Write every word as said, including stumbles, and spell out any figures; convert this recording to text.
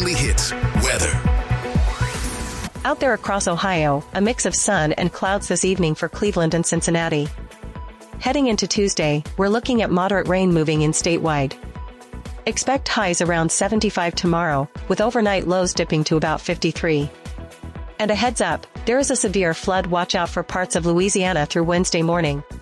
only hits, weather. Out there across Ohio, a mix of sun and clouds this evening for Cleveland and Cincinnati. Heading into Tuesday, we're looking at moderate rain moving in statewide. Expect highs around seventy-five tomorrow, with overnight lows dipping to about fifty-three. And a heads up, there is a severe flood watch out for parts of Louisiana through Wednesday morning.